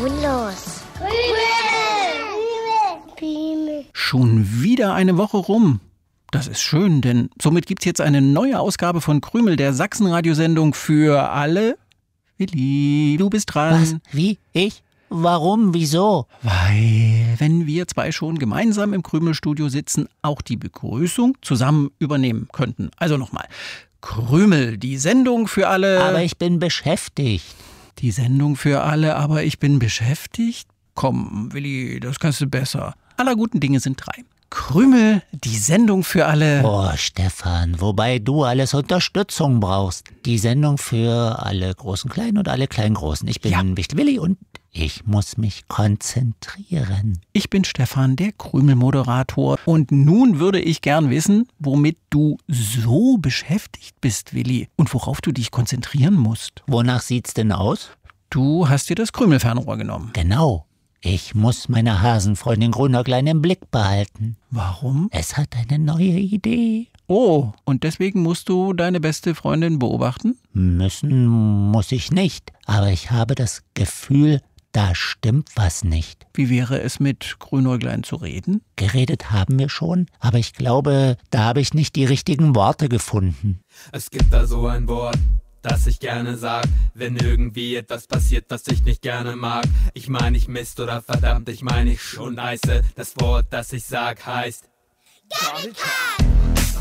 nun los? Krümel. Schon wieder eine Woche rum. Das ist schön, denn somit gibt's jetzt eine neue Ausgabe von Krümel, der Sachsenradiosendung für alle. Willi, du bist dran. Was? Wie? Ich? Warum? Wieso? Weil, wenn wir zwei schon gemeinsam im Krümelstudio sitzen, auch die Begrüßung zusammen übernehmen könnten. Also nochmal. Krümel, die Sendung für alle. Aber ich bin beschäftigt. Die Sendung für alle, aber ich bin beschäftigt? Komm, Willi, das kannst du besser. Aller guten Dinge sind drei. Krümel, die Sendung für alle. Oh, Stefan, wobei du alles Unterstützung brauchst. Die Sendung für alle Großen Kleinen und alle Kleinen Großen. Ich bin Wicht Willi und ich muss mich konzentrieren. Ich bin Stefan, der Krümel-Moderator. Und nun würde ich gern wissen, womit du so beschäftigt bist, Willi. Und worauf du dich konzentrieren musst. Wonach sieht's denn aus? Du hast dir das Krümelfernrohr genommen. Genau. Ich muss meine Hasenfreundin Grünäuglein im Blick behalten. Warum? Es hat eine neue Idee. Oh, und deswegen musst du deine beste Freundin beobachten? Müssen muss ich nicht. Aber ich habe das Gefühl, da stimmt was nicht. Wie wäre es mit Grünäuglein zu reden? Geredet haben wir schon, aber ich glaube, da habe ich nicht die richtigen Worte gefunden. Es gibt da so ein Wort, das ich gerne sag, wenn irgendwie etwas passiert, was ich nicht gerne mag. Ich meine nicht Mist oder verdammt, ich meine ich schon heiße. Das Wort, das ich sag, heißt Gartenkack!